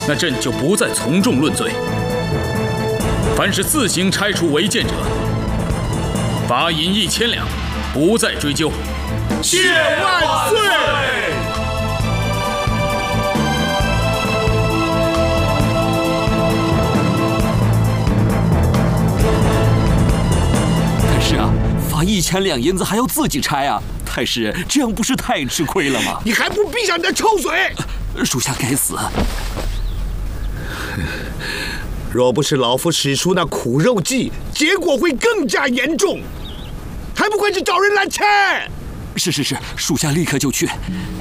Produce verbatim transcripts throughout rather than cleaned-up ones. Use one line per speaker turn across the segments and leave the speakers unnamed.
那朕就不再从重论罪。凡是自行拆除违建者，罚银一千两，不再追究。
谢万岁！
太师啊，罚一千两银子还要自己拆啊！太师，这样不是太吃亏了吗？
你还不闭上你的臭嘴！
属下该死。
若不是老夫使出那苦肉计，结果会更加严重。还不快去找人来拆！
是是是，属下立刻就去。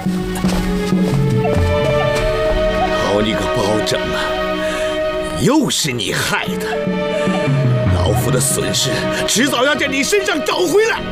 好你个包拯啊，又是你害的！老夫的损失迟早要在你身上找回来。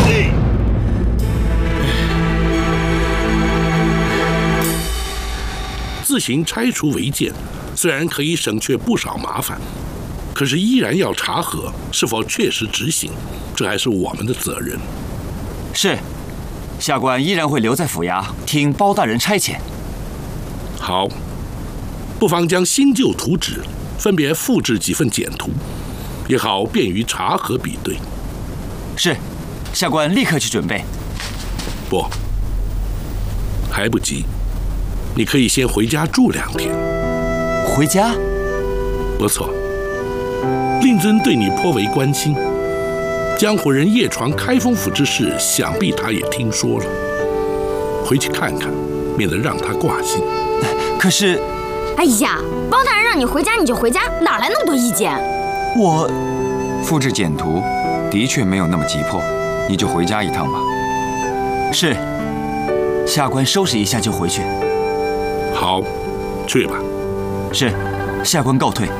自行拆除违建，虽然可以省却不少麻烦，可是依然要查核是否确实执行，这还是我们的责任。
是，下官依然会留在府衙听包大人差遣。
好，不妨将新旧图纸分别复制几份简图，也好便于查核比对。
是，下官立刻去准备。
不，还不急。你可以先回家住两天。
回家？
不错，令尊对你颇为关心。江湖人夜闯开封府之事，想必他也听说了。回去看看，免得让他挂心。
可是，
哎呀，包大人让你回家你就回家，哪来那么多意见？
我
复制简图的确没有那么急迫，你就回家一趟吧。
是，下官收拾一下就回去。
好，去吧。
是，下官告退。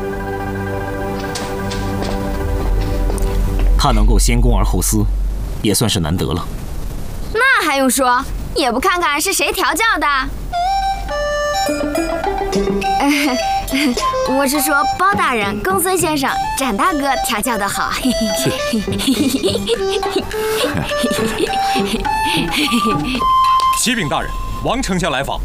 他能够先公而后私，也算是难得了。
那还用说？也不看看是谁调教的。呃、我是说包大人、公孙先生、展大哥调教的好。
启禀大人，王丞相来访。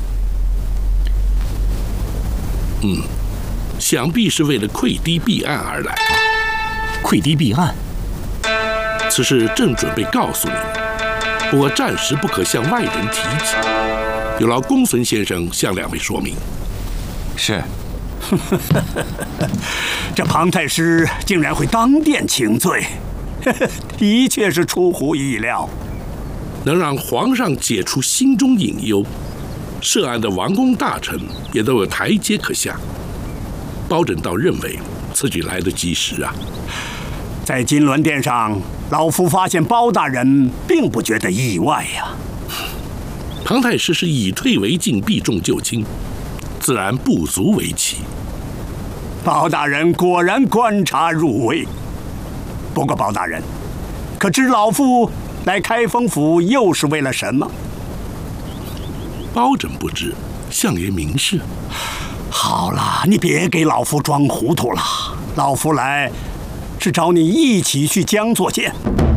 嗯，想必是为了溃堤弊案而来。
溃堤弊案，
此事正准备告诉你，不过暂时不可向外人提起，有劳公孙先生向两位说明。
是。
这庞太师竟然会当殿请罪，的确是出乎意料。
能让皇上解除心中隐忧，涉案的王公大臣也都有台阶可下。包拯倒认为此举来得及时啊。
在金銮殿上，老夫发现包大人并不觉得意外呀。
庞太师是以退为进，避重就轻，自然不足为奇。
包大人果然观察入微。不过包大人，可知老夫来开封府又是为了什么？
包拯不知，相爷明示。
好了，你别给老夫装糊涂了。老夫来是找你一起去江作剑。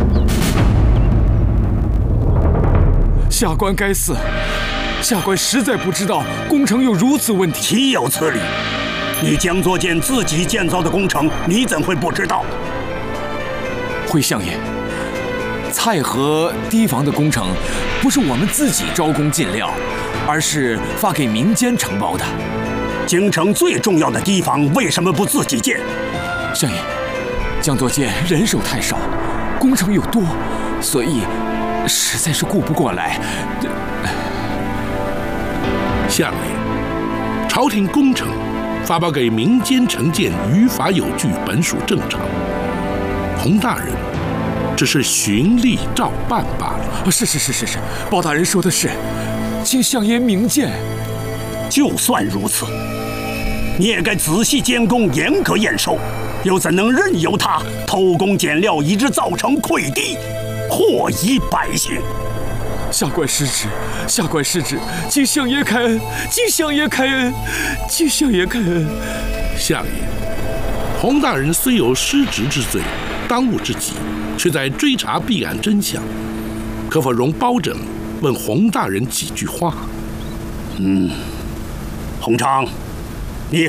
下官该死，下官实在不知道工程有如此问题。
岂有此理！你江作剑自己建造的工程，你怎会不知道？
回相爷，蔡河堤防的工程不是我们自己招工进料，而是发给民间承包的。
京城最重要的堤防为什么不自己建？
相爷，江作剑人手太少，工程又多，所以实在是顾不过来。
相爷，朝廷工程发包给民间承建，于法有据，本属正常。洪大人只是循例照办罢了。
是是是是是，包大人说的是，请相爷明鉴。
就算如此，你也该仔细监工，严格验收，又怎能任由他偷工减料，以致造成溃堤，祸及百姓？
下官失职，下官失职，请相爷开恩，请相爷开恩，请相爷开恩。
相爷，洪大人虽有失职之罪，当务之急却在追查弊案真相，可否容包拯问洪大人几句话？
嗯，洪昌，